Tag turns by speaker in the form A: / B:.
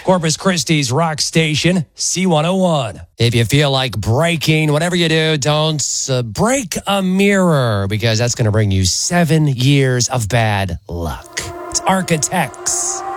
A: Corpus Christi's rock station, C101. If you feel like breaking, whatever you do, don't break a mirror, because that's going to bring you 7 years of bad luck. It's Architects.